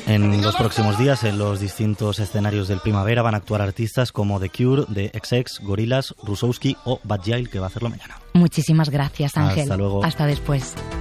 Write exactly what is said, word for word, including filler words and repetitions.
En los próximos días, en los distintos escenarios del Primavera, van a actuar artistas como The Cure, The X X, Gorillaz, Rusowski o Bad Gyal, que va a hacerlo mañana. Muchísimas gracias, Ángel. Hasta luego. Hasta después.